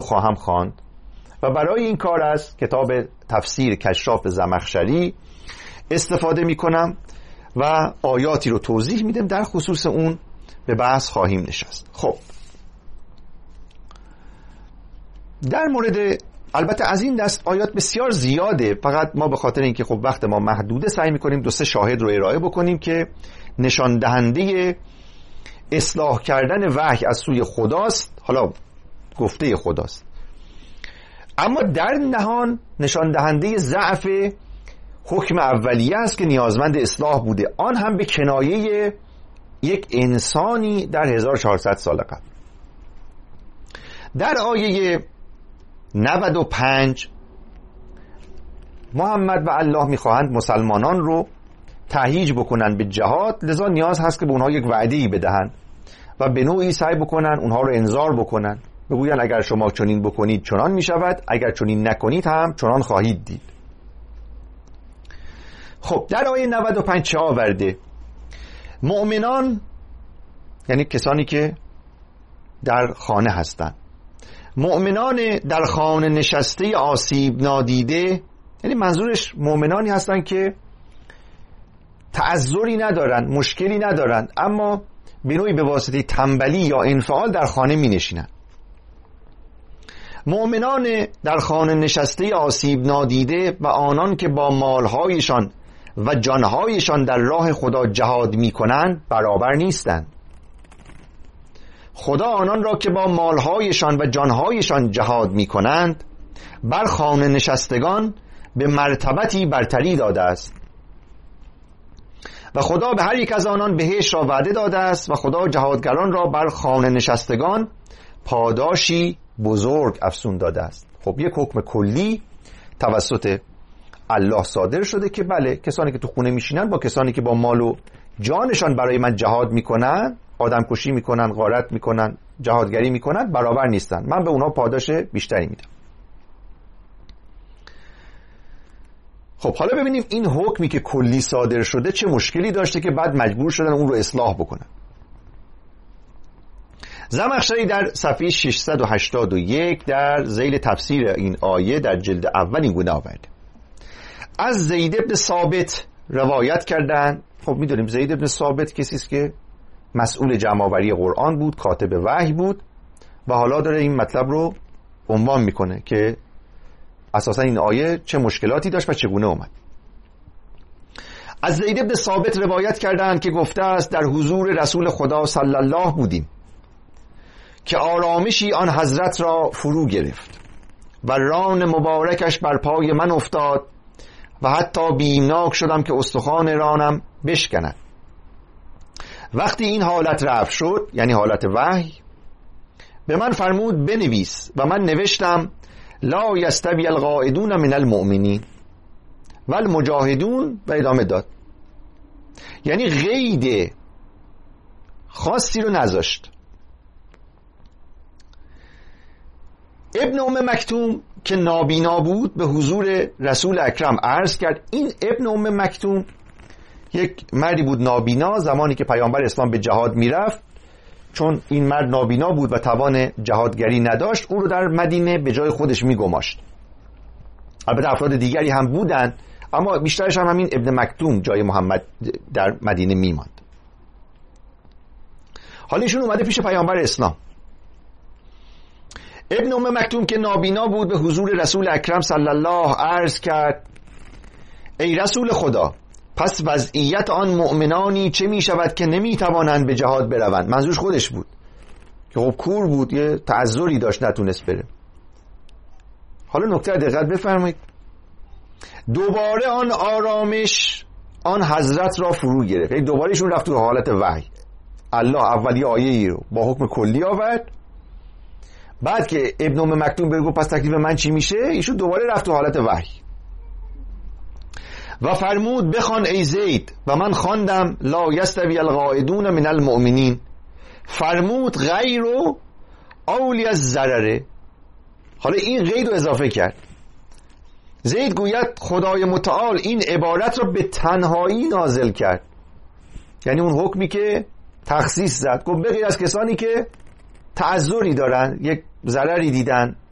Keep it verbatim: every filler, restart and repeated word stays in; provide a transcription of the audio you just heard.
خواهم خواند و برای این کار از کتاب تفسیر کشاف زمخشری استفاده میکنم و آیاتی رو توضیح میدم، در خصوص اون به بحث خواهیم نشست. خب در مورد، البته از این دست آیات بسیار زیاده، فقط ما به خاطر اینکه خب وقت ما محدوده سعی میکنیم دو سه شاهد رو ارائه بکنیم که نشان دهنده اصلاح کردن وحی از سوی خداست، حالا گفته خداست، اما در نهان نشان دهنده ضعف حکم اولیه است که نیازمند اصلاح بوده، آن هم به کنایه یک انسانی در هزار و چهارصد سال قبل. در آیه نود و پنج محمد و الله میخواهند مسلمانان رو تهییج بکنن به جهاد، لذا نیاز هست که به اونها یک وعده‌ای بدهن و به نوعی سعی بکنن اونها رو انذار بکنن، بگوین اگر شما چنین بکنید چنان میشود، اگر چنین نکنید هم چنان خواهید دید. خب در آیه نود و پنج چه آورده؟ مؤمنان، یعنی کسانی که در خانه هستند، مؤمنان در خانه نشسته آسیب نادیده، یعنی منظورش مؤمنانی هستند که تعذری ندارن، مشکلی ندارن، اما به نوعی به واسطه تنبلی یا انفعال در خانه می نشینن. مؤمنان در خانه نشسته آسیب نادیده و آنان که با مالهایشان و جانهایشان در راه خدا جهاد می کنند برابر نیستند. خدا آنان را که با مالهایشان و جانهایشان جهاد می کنند بر خانه نشستگان به مرتبتی برتری داده است و خدا به هر یک از آنان بهشت را وعده داده است و خدا جهادگران را بر خانه نشستگان پاداشی بزرگ افزون داده است. خب یک حکم کلی توسط الله صادر شده که بله، کسانی که تو خونه میشینن با کسانی که با مال و جانشان برای من جهاد میکنن، آدم کشی میکنن، غارت میکنن، جهادگری میکنن، برابر نیستن، من به اونها پاداش بیشتری میدم. خب حالا ببینیم این حکمی که کلی صادر شده چه مشکلی داشته که بعد مجبور شدن اون رو اصلاح بکنن. زمخشری در صفحه ششصد و هشتاد و یک در ذیل تفسیر این آیه در جلد اول این گونه آورده. از زید ابن ثابت روایت کردن. خب میدونیم زید ابن ثابت کسی است که مسئول جمع‌آوری قرآن بود، کاتب وحی بود و حالا داره این مطلب رو عنوان میکنه که اساسا این آیه چه مشکلاتی داشت و چگونه اومد. از زید ابن ثابت روایت کردند که گفته است در حضور رسول خدا صلی الله بودیم که آرامشی آن حضرت را فرو گرفت و ران مبارکش بر پای من افتاد و حتی بیمناک شدم که استخوان رانم بشکند. وقتی این حالت رفع شد، یعنی حالت وحی، به من فرمود بنویس و من نوشتم لا یستوی القاعدون من المؤمنین و المجاهدون و ادامه داد. یعنی قید خاصی رو نذاشت. ابن ام مکتوم که نابینا بود به حضور رسول اکرم عرض کرد. این ابن ام مکتوم یک مردی بود نابینا، زمانی که پیامبر اسلام به جهاد میرفت، چون این مرد نابینا بود و توان جهادگری نداشت، او رو در مدینه به جای خودش میگماشت. البته افراد دیگری هم بودن، اما بیشترش هم همین ابن مکتوم جای محمد در مدینه میماند. حالا ایشون اومده پیش پیامبر اسلام. ابن ام مکتوم که نابینا بود به حضور رسول اکرم صلی الله عرض کرد ای رسول خدا، پس وضعیت آن مؤمنانی چه می شود که نمی توانند به جهاد بروند؟ منظورش خودش بود که خب کور بود، یه تعذری داشت نتونست بره. حالا نکته دقت بفرمایید. دوباره آن آرامش آن حضرت را فرو گرفت، یعنی دوباره ایشون رفت تو حالت وحی. الله اولی آیه‌ای رو با حکم کلی آورد، بعد که ابن ام مکتوم بگو پس تکلیف من چی میشه، ایشون دوباره رفت تو حالت وحی و فرمود بخوان ای زید و من خواندم لا یستوی القاعدون من المؤمنین. فرمود غیر اولی الضرر. حالا این قید رو اضافه کرد. زید گوید خدای متعال این عبارت رو به تنهایی نازل کرد، یعنی اون حکمی که تخصیص زد، گفت بغیر از کسانی که تعذری دارن، یک ضرری دیدن،